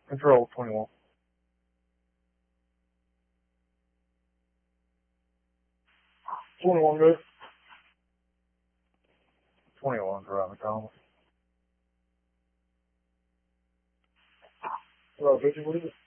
Control 21. 21 good. 21's right, McCollum. Hello, 50, what is it?